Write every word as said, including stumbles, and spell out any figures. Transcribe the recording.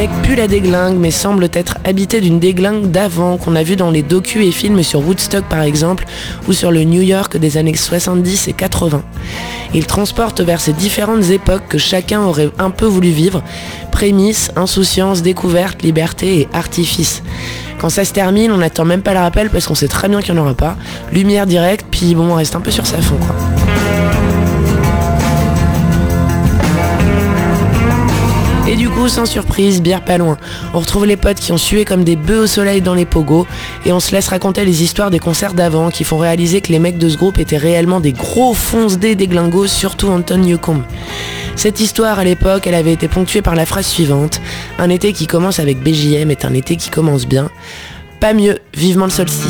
mecs puent la déglingue mais semblent être habités d'une déglingue d'avant qu'on a vu dans les docus et films sur Woodstock par exemple ou sur le New York des années soixante-dix et quatre-vingts. Ils transportent vers ces différentes époques que chacun aurait un peu voulu vivre, prémices, insouciance, découverte, liberté et artifice. Quand ça se termine, on n'attend même pas le rappel parce qu'on sait très bien qu'il n'y en aura pas. Lumière directe, puis bon, on reste un peu sur sa faim quoi. Et du coup, sans surprise, bière pas loin. On retrouve les potes qui ont sué comme des bœufs au soleil dans les pogos et on se laisse raconter les histoires des concerts d'avant qui font réaliser que les mecs de ce groupe étaient réellement des gros fonce-dés déglingos, surtout Anton Newcombe. Cette histoire, à l'époque, elle avait été ponctuée par la phrase suivante: un été qui commence avec B J M est un été qui commence bien. Pas mieux, vivement le solstice.